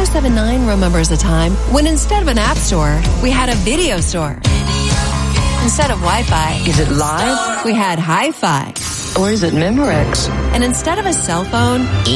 1079 remembers a time when instead of an app store, we had a video store. Instead of Wi-Fi, Is it live we had Hi-Fi. or is it Memorex? And instead of a cell phone,